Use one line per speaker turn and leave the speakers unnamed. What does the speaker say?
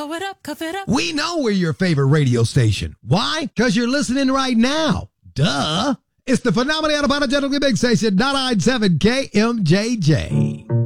Pull it up, cuff it up.
We know we're your favorite radio station. Why? Because you're listening right now. Duh. It's the phenomenal unapologetically big station, 997 KMJJ.